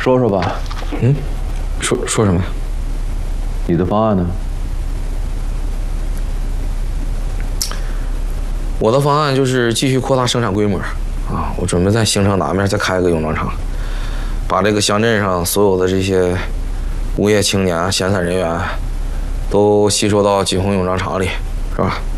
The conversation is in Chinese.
说说吧。 说什么呀？ 你的方案呢？ 我的方案就是继续扩大生产规模啊！我准备在兴城南面再开个泳装厂，把这个乡镇上所有的这些无业青年、闲散人员都吸收到锦宏泳装厂里，是吧？